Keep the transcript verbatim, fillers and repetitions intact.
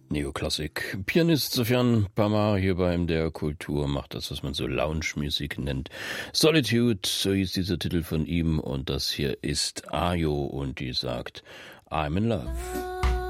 Neoklassik. Pianist Sufjan Pamar hier bei M D R Kultur macht das, was man so Lounge-Musik nennt. Solitude, so hieß dieser Titel von ihm, und das hier ist Ayo und die sagt I'm in love.